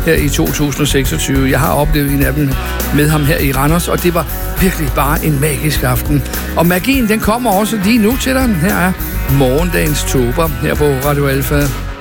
her i 2026. Jeg har oplevet en af dem med ham her i Randers, og det var virkelig bare en magisk aften. Og magien, den kommer også lige nu til dig. Her er morgendagens tober her på Radio Alfa.